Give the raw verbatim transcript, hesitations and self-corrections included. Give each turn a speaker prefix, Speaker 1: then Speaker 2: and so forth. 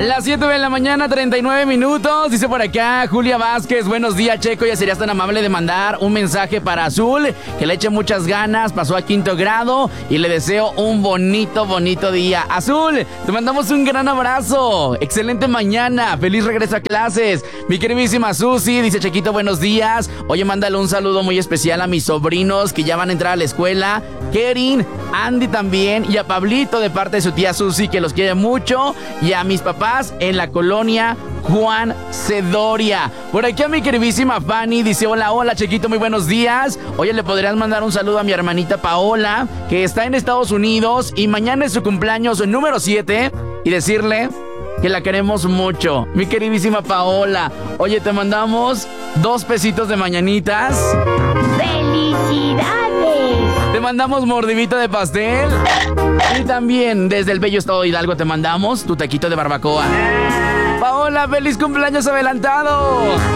Speaker 1: Las siete de la mañana, treinta y nueve minutos. Dice por acá Julia Vázquez: buenos días, Checo. Ya serías tan amable de mandar un mensaje para Azul, que le eche muchas ganas, pasó a quinto grado y le deseo un bonito, bonito día. Azul, te mandamos un gran abrazo. Excelente mañana, feliz regreso a clases. Mi queridísima Susi dice: Chequito, buenos días. Oye, mándale un saludo muy especial a mis sobrinos que ya van a entrar a la escuela, Kerin, Andy también, y a Pablito de parte de su tía Susi, que los quiere mucho, y a mis papás en la colonia Juan Cedoria. Por aquí a mi queridísima Fanny dice: hola, hola, Chequito, muy buenos días. Oye, le podrías mandar un saludo a mi hermanita Paola, que está en Estados Unidos y mañana es su cumpleaños número siete, y decirle que la queremos mucho, mi queridísima Paola. Oye, te mandamos dos pesitos de mañanitas.
Speaker 2: ¡Felicidades!
Speaker 1: Te mandamos mordidita de pastel. Y también desde el bello estado de Hidalgo te mandamos tu taquito de barbacoa. Paola, feliz cumpleaños adelantado.